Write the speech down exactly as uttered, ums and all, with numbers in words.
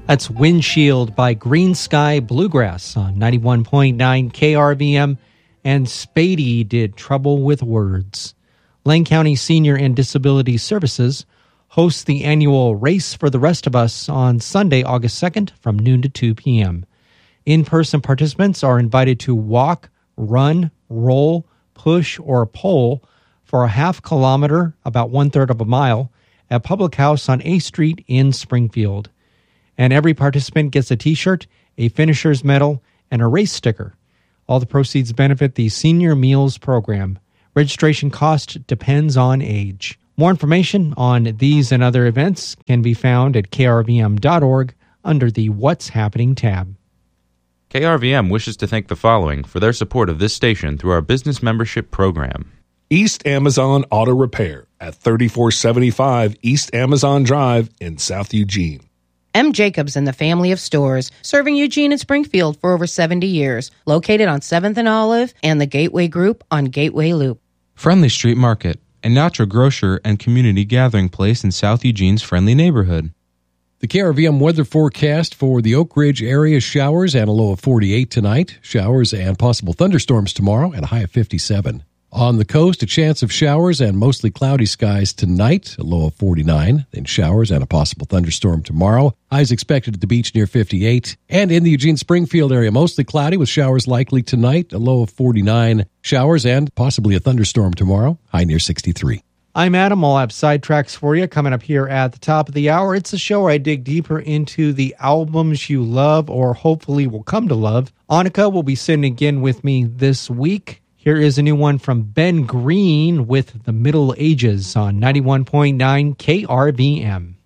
That's Windshield by Green Sky Bluegrass on ninety-one point nine K R V M, and Spady did Trouble with Words. Lane County Senior and Disability Services hosts the annual Race for the Rest of Us on Sunday, August second from noon to two p.m. In-person participants are invited to walk, run, roll, push, or pole for a half kilometer, about one-third of a mile, at Public House on A Street in Springfield. And every participant gets a T-shirt, a finisher's medal, and a race sticker. All the proceeds benefit the Senior Meals Program. Registration cost depends on age. More information on these and other events can be found at K R V M dot org under the What's Happening tab. K R V M wishes to thank the following for their support of this station through our business membership program. East Amazon Auto Repair at thirty-four seventy-five East Amazon Drive in South Eugene. M. Jacobs and the family of stores, serving Eugene and Springfield for over seventy years, located on seventh and Olive and the Gateway Group on Gateway Loop. Friendly Street Market, a natural grocer and community gathering place in South Eugene's friendly neighborhood. The K R V M weather forecast for the Oak Ridge area: showers and a low of forty-eight tonight. Showers and possible thunderstorms tomorrow and a high of fifty-seven. On the coast, a chance of showers and mostly cloudy skies tonight, a low of forty-nine. Then showers and a possible thunderstorm tomorrow. Highs expected at the beach near fifty-eight. And in the Eugene-Springfield area, mostly cloudy with showers likely tonight, a low of forty-nine. Showers and possibly a thunderstorm tomorrow, high near sixty-three. I'm Adam. I'll have sidetracks for you coming up here at the top of the hour. It's a show where I dig deeper into the albums you love or hopefully will come to love. Annika will be sitting again with me this week. Here is a new one from Ben Green with The Middle Ages on ninety-one point nine K R V M.